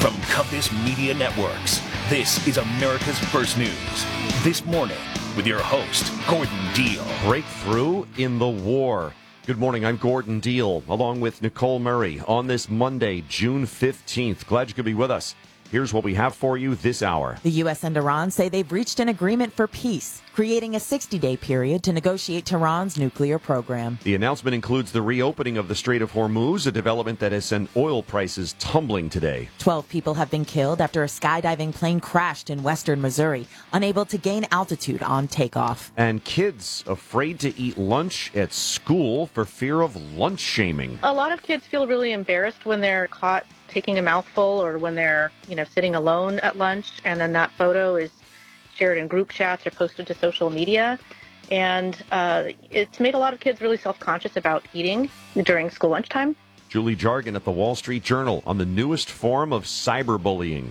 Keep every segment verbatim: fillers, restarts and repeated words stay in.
From Compass Media Networks, this is America's First News. This morning, with your host, Gordon Deal. Breakthrough in the war. Good morning, I'm Gordon Deal, along with Nicole Murray, on this Monday, June fifteenth. Glad you could be with us. Here's what we have for you this hour. The U S and Iran say they've reached an agreement for peace, creating a sixty-day period to negotiate Tehran's nuclear program. The announcement includes the reopening of the Strait of Hormuz, a development that has sent oil prices tumbling today. Twelve people have been killed after a skydiving plane crashed in western Missouri, unable to gain altitude on takeoff. And kids afraid to eat lunch at school for fear of lunch shaming. A lot of kids feel really embarrassed when they're caught taking a mouthful or when they're, you know, sitting alone at lunch, and then that photo is shared in group chats or posted to social media. And uh, it's made a lot of kids really self-conscious about eating during school lunchtime. Julie Jargon at the Wall Street Journal on the newest form of cyberbullying.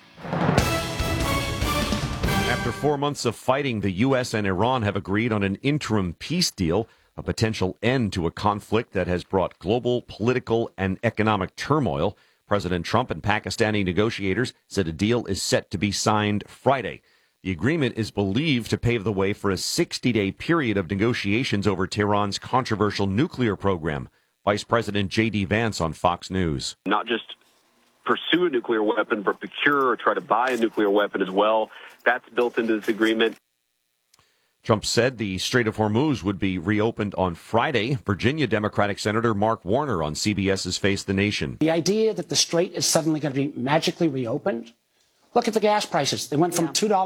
After four months of fighting, the U S and Iran have agreed on an interim peace deal, a potential end to a conflict that has brought global political and economic turmoil. President Trump and Pakistani negotiators said a deal is set to be signed Friday. The agreement is believed to pave the way for a sixty-day period of negotiations over Tehran's controversial nuclear program. Vice President J D Vance on Fox News. Not just pursue a nuclear weapon, but procure or try to buy a nuclear weapon as well. That's built into this agreement. Trump said the Strait of Hormuz would be reopened on Friday. Virginia Democratic Senator Mark Warner on CBS's Face the Nation. The idea that the strait is suddenly going to be magically reopened. Look at the gas prices. They went from two dollars